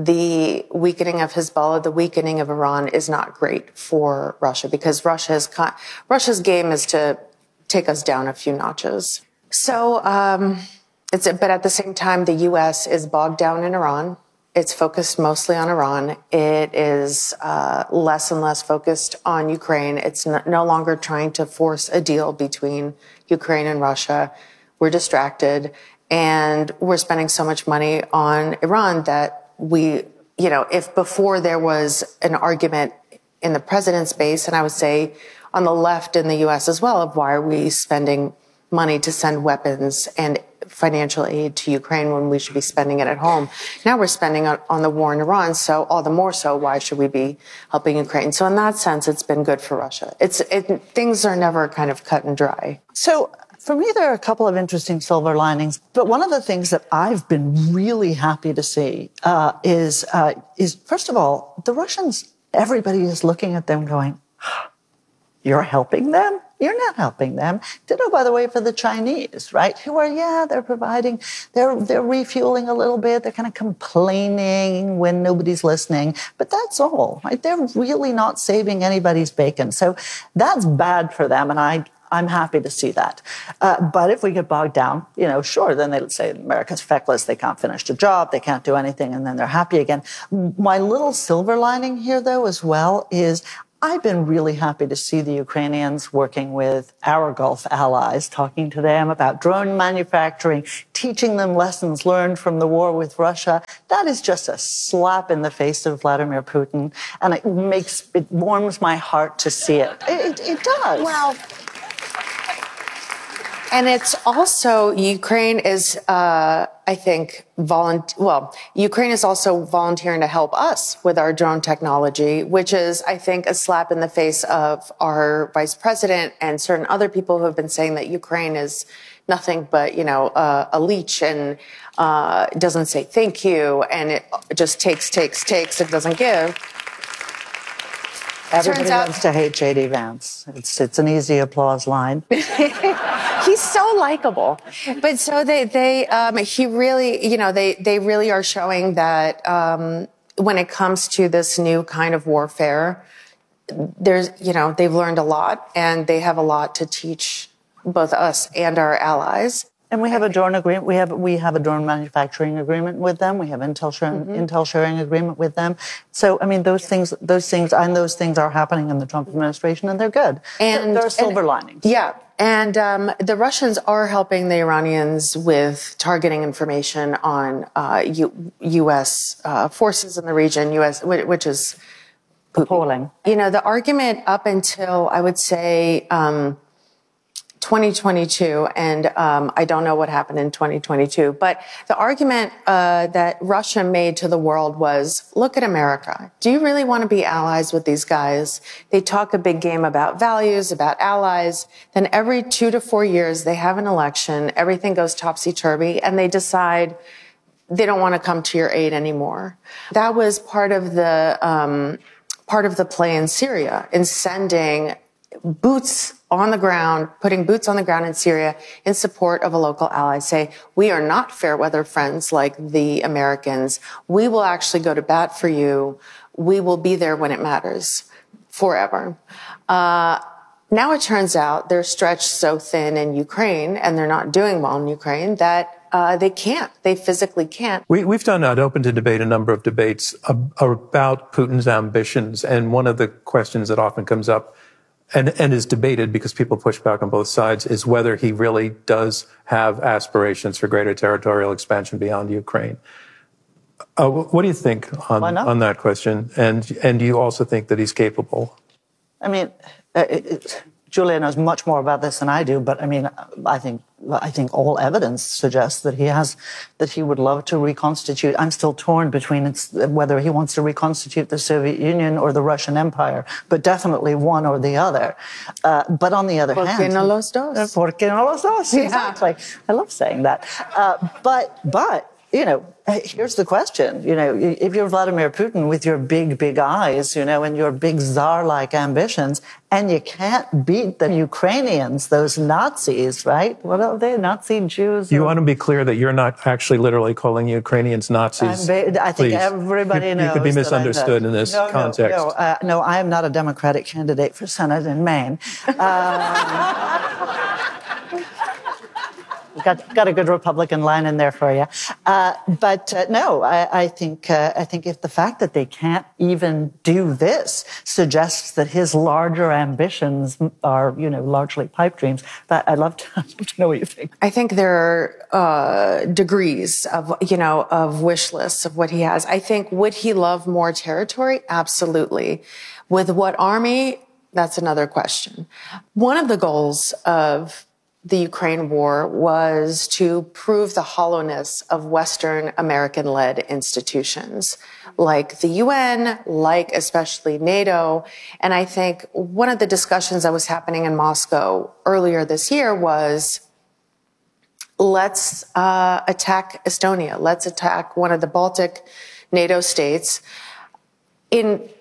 the weakening of Hezbollah, the weakening of Iran is not great for Russia, because Russia's Russia's game is to take us down a few notches. So, um, it's, but at the same time, the U S is bogged down in Iran. It's focused mostly on Iran. It is, uh, less and less focused on Ukraine. It's no, no longer trying to force a deal between Ukraine and Russia. We're distracted, and we're spending so much money on Iran that we, you know, if before there was an argument in the president's base, and I would say on the left in the U S as well, of why are we spending money to send weapons and financial aid to Ukraine when we should be spending it at home. Now we're spending on, on the war in Iran, so all the more so, why should we be helping Ukraine? So in that sense, it's been good for Russia. It's it, things are never kind of cut and dry. So for me, there are a couple of interesting silver linings, but one of the things that I've been really happy to see uh, is, uh, is, first of all, the Russians, everybody is looking at them going, you're helping them? You're not helping them. Ditto, by the way, for the Chinese, right? Who are, yeah, they're providing, they're, they're refueling a little bit. They're kind of complaining when nobody's listening, but that's all, right? They're really not saving anybody's bacon. So that's bad for them. And I, I'm happy to see that. Uh, but if we get bogged down, you know, sure, then they'll say America's feckless. They can't finish the job. They can't do anything. And then they're happy again. My little silver lining here, though, as well, is I've been really happy to see the Ukrainians working with our Gulf allies, talking to them about drone manufacturing, teaching them lessons learned from the war with Russia. That is just a slap in the face of Vladimir Putin, and it makes, it warms my heart to see it. It, it, it does. Well, and it's also, Ukraine is, uh, I think, volunt- well, Ukraine is also volunteering to help us with our drone technology, which is, I think, a slap in the face of our vice president and certain other people who have been saying that Ukraine is nothing but, you know, uh, a leech and uh, doesn't say thank you, and it just takes, takes, takes, it doesn't give. Everybody out- loves to hate J D Vance. It's it's an easy applause line. He's so likable. But so they, they, um, he really, you know, they, they really are showing that, um, when it comes to this new kind of warfare, there's, you know, they've learned a lot and they have a lot to teach both us and our allies. And we have a drone agreement. We have we have a drone manufacturing agreement with them. We have intel sharing, mm-hmm. intel sharing agreement with them. So I mean, those yeah. things, those things, and those things are happening in the Trump administration, and they're good. And there are silver and, linings. Yeah, and um, the Russians are helping the Iranians with targeting information on uh, U- U.S. Uh, forces in the region, U S which is appalling. You know, the argument up until I would say. Um, twenty twenty-two, and um, I don't know what happened in twenty twenty-two, but the argument uh, that Russia made to the world was, look at America. Do you really want to be allies with these guys? They talk a big game about values, about allies. Then every two to four years, they have an election. Everything goes topsy-turvy, and they decide they don't want to come to your aid anymore. That was part of the um, part of the play in Syria, in sending boots on the ground, putting boots on the ground in Syria in support of a local ally. Say, we are not fair weather friends like the Americans. We will actually go to bat for you. We will be there when it matters forever. Uh, now it turns out they're stretched so thin in Ukraine and they're not doing well in Ukraine that Uh, they can't. They physically can't. We, we've done at Open to Debate a number of debates ab- about Putin's ambitions, and one of the questions that often comes up and, and is debated because people push back on both sides is whether he really does have aspirations for greater territorial expansion beyond Ukraine. Uh, what do you think on, on that question? And and do you also think that he's capable? I mean, it, it, Julia knows much more about this than I do, but I mean, I think I think all evidence suggests that he has, that he would love to reconstitute. I'm still torn between it's, whether he wants to reconstitute the Soviet Union or the Russian Empire, but definitely one or the other. Uh, but on the other ¿Por hand, qué no los dos? ¿Por qué no los dos? Yeah. Exactly. I love saying that. Uh, but but. You know, here's the question. You know, if you're Vladimir Putin with your big, big eyes, you know, and your big czar-like ambitions, and you can't beat the Ukrainians, those Nazis, right? What are they, Nazi Jews? You want to be clear that you're not actually literally calling Ukrainians Nazis. Ba- I think Please. everybody you, knows. You could be misunderstood in this no, context. No, no, uh, no, I am not a Democratic candidate for Senate in Maine. Um, Got, got a good Republican line in there for you. Uh, but uh, no, I, I think uh, I think if the fact that they can't even do this suggests that his larger ambitions are, you know, largely pipe dreams, that I'd love to, I'd love to know what you think. I think there are uh, degrees of, you know, of wish lists of what he has. I think, would he love more territory? Absolutely. With what army? That's another question. One of the goals of the Ukraine war was to prove the hollowness of Western American-led institutions like the U N, like especially NATO. And I think one of the discussions that was happening in Moscow earlier this year was, let's uh, attack Estonia. Let's attack one of the Baltic NATO states. In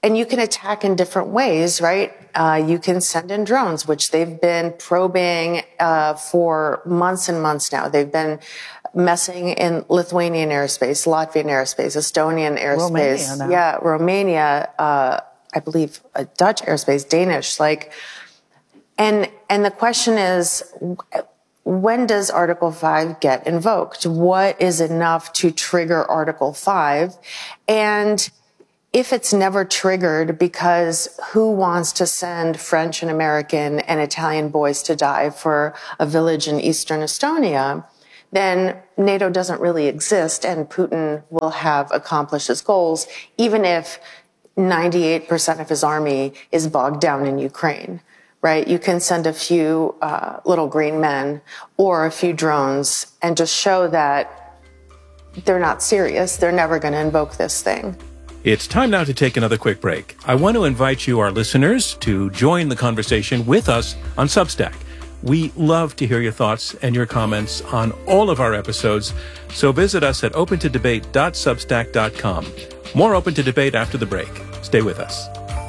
and you can attack in different ways, right? Uh, you can send in drones, which they've been probing uh, for months and months now. They've been messing in Lithuanian airspace, Latvian airspace, Estonian airspace. Romania now. Yeah, Romania, uh, I believe uh, Dutch airspace, Danish. Like, and and the question is, when does Article five get invoked? What is enough to trigger Article five? And if it's never triggered, because who wants to send French and American and Italian boys to die for a village in eastern Estonia, then NATO doesn't really exist and Putin will have accomplished his goals, even if ninety-eight percent of his army is bogged down in Ukraine, right? You can send a few uh, little green men or a few drones and just show that they're not serious. They're never going to invoke this thing. It's time now to take another quick break. I want to invite you, our listeners, to join the conversation with us on Substack. We love to hear your thoughts and your comments on all of our episodes, so visit us at open to debate dot substack dot com. More Open to Debate after the break. Stay with us.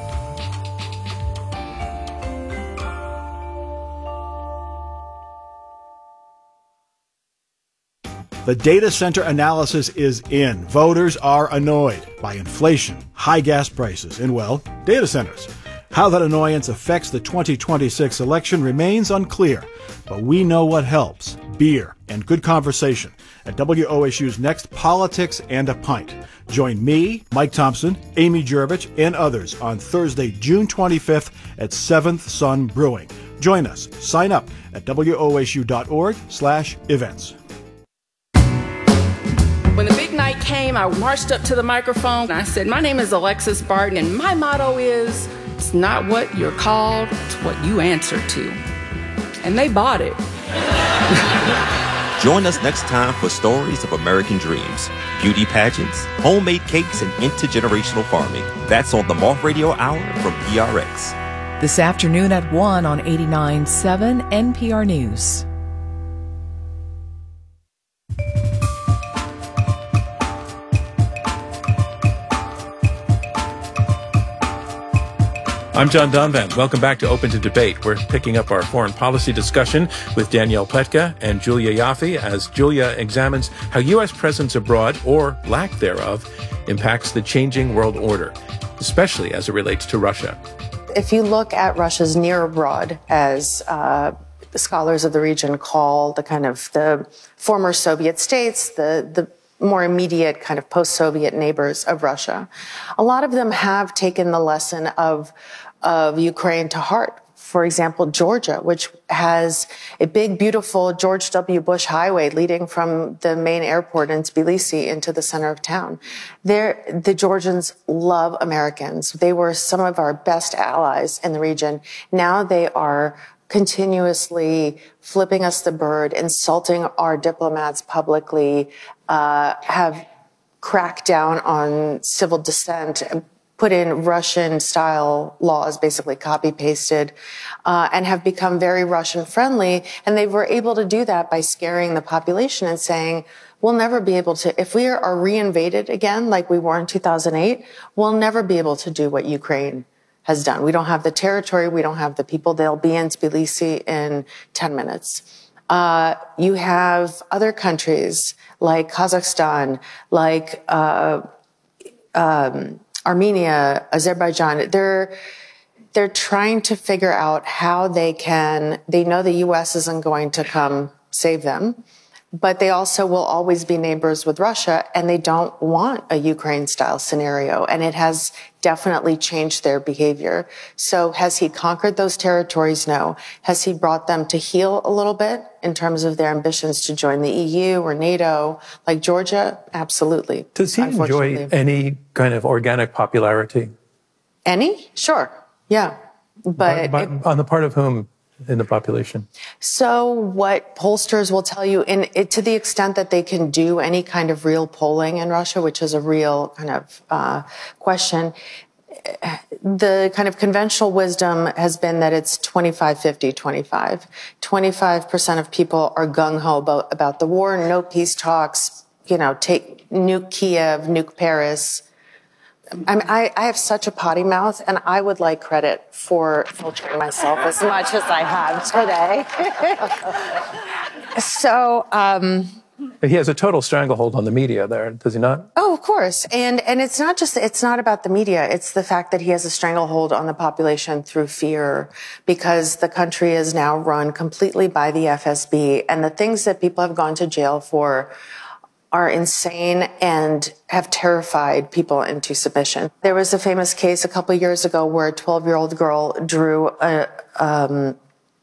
The data center analysis is in. Voters are annoyed by inflation, high gas prices, and, well, data centers. How that annoyance affects the twenty twenty-six election remains unclear, but we know what helps: beer and good conversation at W O S U's next Politics and a Pint. Join me, Mike Thompson, Amy Jurbich, and others on Thursday, June twenty-fifth at seventh Sun Brewing. Join us. Sign up at W O S U dot org slash events. When the big night came, I marched up to the microphone and I said, "My name is Alexis Barton, and my motto is, it's not what you're called, it's what you answer to." And they bought it. Join us next time for stories of American dreams, beauty pageants, homemade cakes, and intergenerational farming. That's on the Moth Radio Hour from P R X. This afternoon at one on eighty-nine point seven N P R News. I'm John Donvan. Welcome back to Open to Debate. We're picking up our foreign policy discussion with Danielle Pletka and Julia Yaffe as Julia examines how U S presence abroad, or lack thereof, impacts the changing world order, especially as it relates to Russia. If you look at Russia's near abroad, as uh, scholars of the region call the kind of the former Soviet states, the the more immediate kind of post-Soviet neighbors of Russia, a lot of them have taken the lesson of, of Ukraine to heart. For example, Georgia, which has a big, beautiful George W. Bush highway leading from the main airport in Tbilisi into the center of town. They're, the Georgians love Americans. They were some of our best allies in the region. Now they are continuously flipping us the bird, insulting our diplomats publicly, uh, have cracked down on civil dissent, put in Russian-style laws, basically copy-pasted, uh, and have become very Russian-friendly. And they were able to do that by scaring the population and saying, we'll never be able to, if we are re-invaded again, like we were in two thousand eight, we'll never be able to do what Ukraine has done. We don't have the territory. We don't have the people. They'll be in Tbilisi in ten minutes. Uh, you have other countries like Kazakhstan, like uh, um, Armenia, Azerbaijan. They're they're trying to figure out how they can. They know the U S isn't going to come save them, but they also will always be neighbors with Russia, and they don't want a Ukraine-style scenario, and it has definitely changed their behavior. So has he conquered those territories? No. Has he brought them to heel a little bit in terms of their ambitions to join the E U or NATO, like Georgia? Absolutely. Does he enjoy any kind of organic popularity? Any? Sure. Yeah. But, but, but on the part of whom in the population? So what pollsters will tell you, in it, to the extent that they can do any kind of real polling in Russia, which is a real kind of uh, question, the kind of conventional wisdom has been that it's twenty-five fifty twenty-five. twenty-five percent of people are gung-ho about, about the war, no peace talks, you know, take nuke Kiev, nuke Paris. I mean, I, I have such a potty mouth, and I would like credit for filtering myself as much as I have today. so, um, he has a total stranglehold on the media there, does he not? Oh, of course. And and it's not just, it's not about the media. It's the fact that he has a stranglehold on the population through fear, because the country is now run completely by the F S B. And the things that people have gone to jail for are insane and have terrified people into submission. There was a famous case a couple years ago where a twelve-year-old girl drew a, um,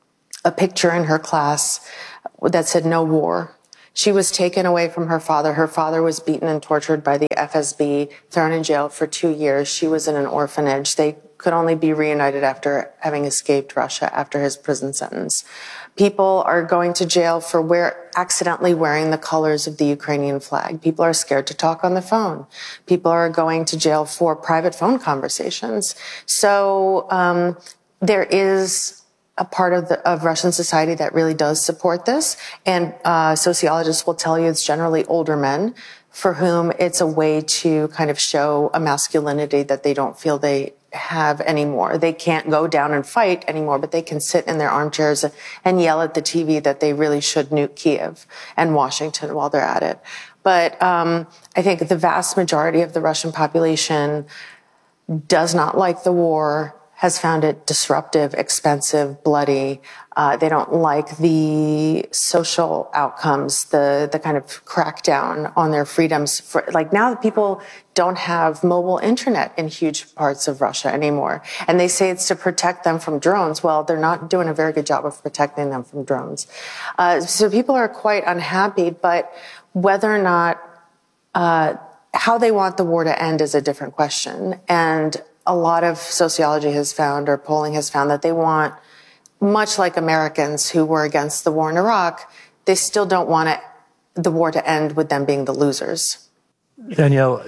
a picture in her class that said "No war." She was taken away from her father. Her father was beaten and tortured by the F S B, thrown in jail for two years. She was in an orphanage. They could only be reunited after having escaped Russia after his prison sentence. People are going to jail for wear, accidentally wearing the colors of the Ukrainian flag. People are scared to talk on the phone. People are going to jail for private phone conversations. So um, there is a part of, the, of Russian society that really does support this. And uh, sociologists will tell you it's generally older men for whom it's a way to kind of show a masculinity that they don't feel they have anymore. They can't go down and fight anymore, but they can sit in their armchairs and yell at the T V that they really should nuke Kiev and Washington while they're at it. But um, I think the vast majority of the Russian population does not like the war, has found it disruptive, expensive, bloody. Uh, they don't like the social outcomes, the the kind of crackdown on their freedoms. For, like now, people don't have mobile internet in huge parts of Russia anymore. And they say it's to protect them from drones. Well, they're not doing a very good job of protecting them from drones. Uh, so people are quite unhappy, but whether or not, uh, how they want the war to end is a different question. And a lot of sociology has found, or polling has found, that they want, much like Americans who were against the war in Iraq, they still don't want it, the war to end with them being the losers. Danielle,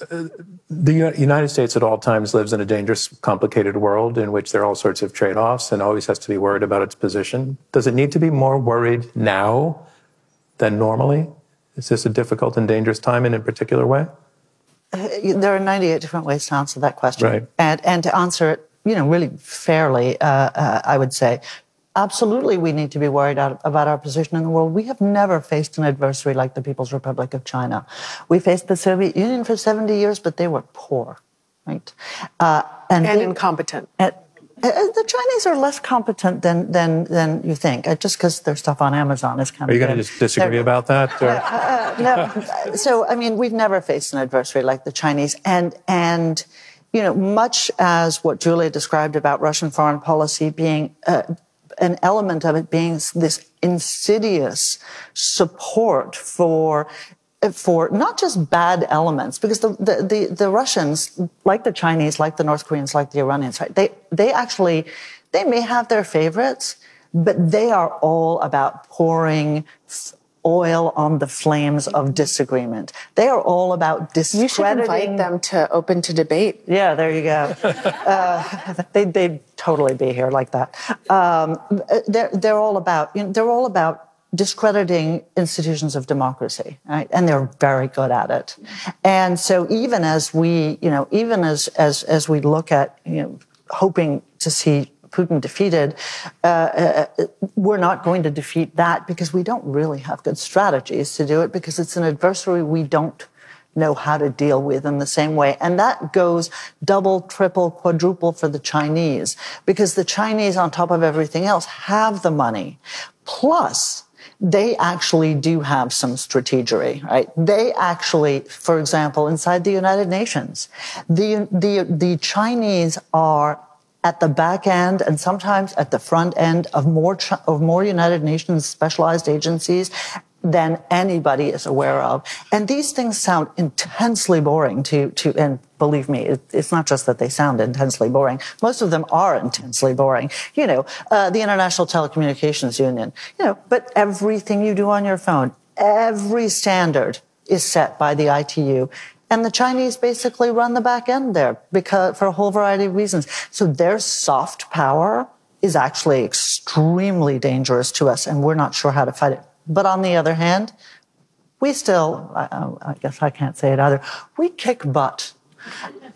the United States at all times lives in a dangerous, complicated world in which there are all sorts of trade-offs and always has to be worried about its position. Does it need to be more worried now than normally? Is this a difficult and dangerous time in a particular way? Uh, there are ninety-eight different ways to answer that question. Right. And, and to answer it, you know, really fairly, uh, uh, I would say, absolutely we need to be worried out, about our position in the world. We have never faced an adversary like the People's Republic of China. We faced the Soviet Union for seventy years, but they were poor, right? Uh, and and they, incompetent. Uh, uh, the Chinese are less competent than than than you think. Uh, just because their stuff on Amazon is kind of. Are you going to just disagree They're, about that? Or? Uh, uh, no. So I mean, we've never faced an adversary like the Chinese, and and you know, much as what Julia described about Russian foreign policy being uh, an element of it being this insidious support for. for not just bad elements, because the, the, the, the Russians, like the Chinese, like the North Koreans, like the Iranians, right, they, they actually, they may have their favorites, but they are all about pouring oil on the flames of disagreement. They are all about discrediting. You should invite them to open to debate. Yeah, there you go. uh, they, they'd totally be here like that. Um, they're, they're all about, you know, they're all about discrediting institutions of democracy, right? And they're very good at it. And so even as we, you know, even as, as, as we look at, you know, hoping to see Putin defeated, uh, uh, we're not going to defeat that because we don't really have good strategies to do it, because it's an adversary we don't know how to deal with in the same way. And that goes double, triple, quadruple for the Chinese, because the Chinese, on top of everything else, have the money. Plus, they actually do have some strategery, right? They actually, for example, inside the United Nations, the, the, the Chinese are at the back end and sometimes at the front end of more, of more United Nations specialized agencies than anybody is aware of. And these things sound intensely boring to, to, and believe me, it, it's not just that they sound intensely boring. Most of them are intensely boring. You know, uh, the International Telecommunications Union, you know, but everything you do on your phone, every standard is set by the I T U. And the Chinese basically run the back end there because, for a whole variety of reasons. So their soft power is actually extremely dangerous to us, and we're not sure how to fight it. But on the other hand, we still, I, I guess I can't say it either, we kick butt.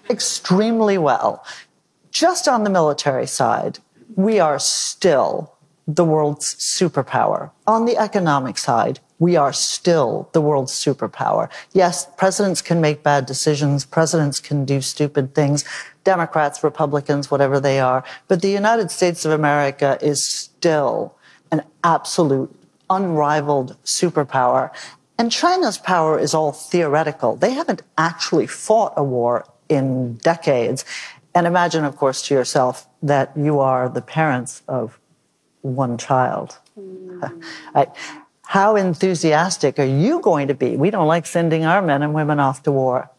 extremely well. Just on the military side, we are still the world's superpower. On the economic side, we are still the world's superpower. Yes, presidents can make bad decisions. Presidents can do stupid things. Democrats, Republicans, whatever they are. But the United States of America is still an absolute, unrivaled superpower. And China's power is all theoretical. They haven't actually fought a war in decades. And imagine, of course, to yourself that you are the parents of one child. Mm. Right? How enthusiastic are you going to be? We don't like sending our men and women off to war.